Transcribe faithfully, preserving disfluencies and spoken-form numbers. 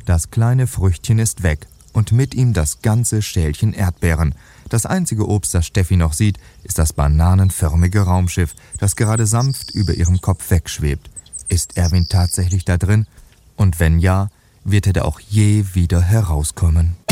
Das kleine Früchtchen ist weg und mit ihm das ganze Schälchen Erdbeeren. Das einzige Obst, das Steffi noch sieht, ist das bananenförmige Raumschiff, das gerade sanft über ihrem Kopf wegschwebt. Ist Erwin tatsächlich da drin? Und wenn ja, wird er da auch je wieder herauskommen?